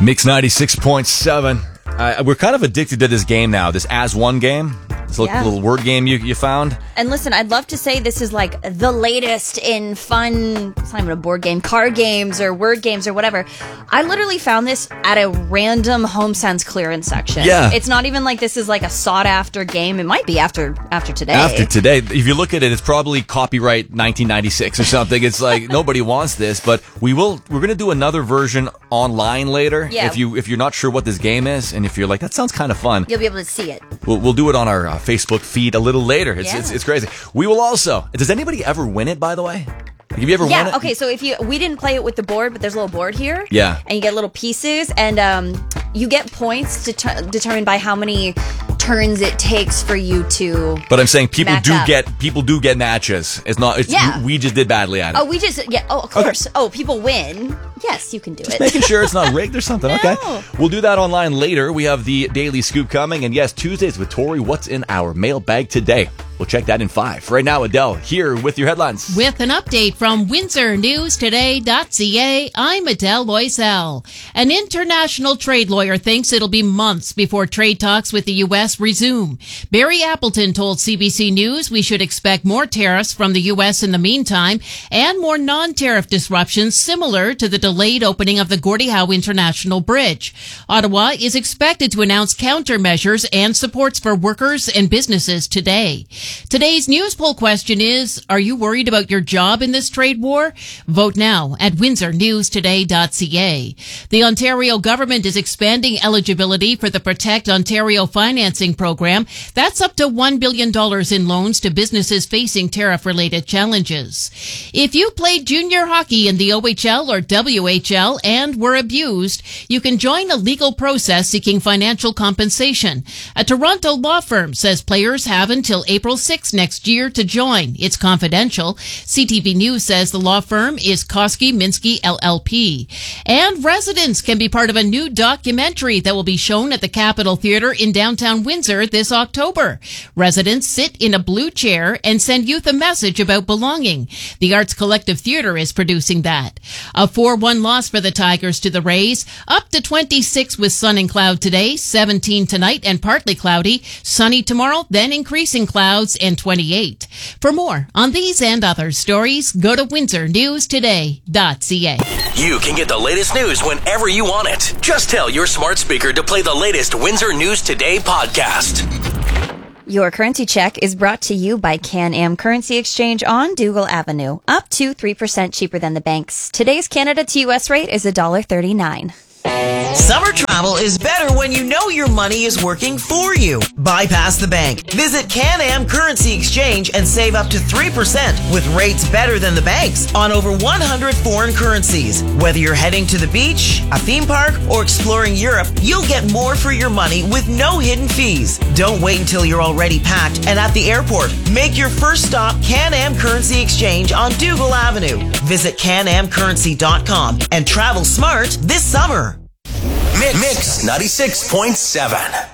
Mix 96.7. We're kind of addicted to this game now, this As One game. This little word game you found. And listen, I'd love to say this is like the latest in fun, it's not even a board game, card games or word games or whatever. I literally found this at a random HomeSense clearance section. Yeah. It's not even like this is like a sought after game. It might be after today. After today. If you look at it, it's probably copyright 1996 or something. It's like nobody wants this, but we're going to do another version online later. Yeah. If you're not sure what this game is, and if you're like, that sounds kind of fun. You'll be able to see it. We'll do it on our Facebook feed a little later. It's crazy. We will also. Does anybody ever win it? By the way, have you ever won it? Okay. So we didn't play it with the board, but there's a little board here. Yeah. And you get little pieces, and you get points determined by how many turns it takes for you to. But I'm saying people do up. get matches. It's not. We just did badly at it. Of course. Okay. Oh, people win. Yes, you can do just it. Making sure it's not rigged or something. No. Okay. We'll do that online later. We have the Daily Scoop coming. And yes, Tuesdays with Tori. What's in our mailbag today? We'll check that in 5. Right now, Adele here with your headlines. With an update from WindsorNewsToday.ca, I'm Adele Loisel. An international trade lawyer thinks it'll be months before trade talks with the U.S. resume. Barry Appleton told CBC News we should expect more tariffs from the U.S. in the meantime and more non-tariff disruptions similar to the delayed opening of the Gordie Howe International Bridge. Ottawa is expected to announce countermeasures and supports for workers and businesses today. Today's news poll question is, are you worried about your job in this trade war? Vote now at WindsorNewsToday.ca. The Ontario government is expanding eligibility for the Protect Ontario financing program. That's up to $1 billion in loans to businesses facing tariff-related challenges. If you played junior hockey in the OHL or WHL and were abused, you can join a legal process seeking financial compensation. A Toronto law firm says players have until April 6 next year to join. It's confidential. CTV News says the law firm is Koski Minsky LLP. And residents can be part of a new documentary that will be shown at the Capitol Theatre in downtown Windsor this October. Residents sit in a blue chair and send youth a message about belonging. The Arts Collective Theatre is producing that. A 4-1 loss for the Tigers to the Rays. Up to 26 with sun and cloud today, 17 tonight and partly cloudy, sunny tomorrow, then increasing clouds and 28. For more on these and other stories, go to WindsorNewsToday.ca. You can get the latest news whenever you want it. Just tell your smart speaker to play the latest Windsor News Today podcast. Your currency check is brought to you by Can-Am Currency Exchange on Dougal Avenue. Up to 3% cheaper than the banks. Today's Canada to US rate is $1.39. Summer travel is better when you know your money is working for you. Bypass the bank. Visit Can-Am Currency Exchange and save up to 3% with rates better than the banks on over 100 foreign currencies. Whether you're heading to the beach, a theme park, or exploring Europe, you'll get more for your money with no hidden fees. Don't wait until you're already packed and at the airport. Make your first stop Can-Am Currency Exchange on Dougal Avenue. Visit CanAmCurrency.com and travel smart this summer. Mix 96.7.